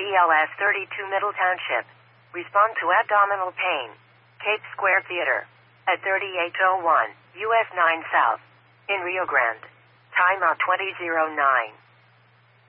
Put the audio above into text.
BLS 32 Middle Township. Respond to abdominal pain. Cape Square Theater. At 3801 US 9 South. In Rio Grande. Timeout 2009.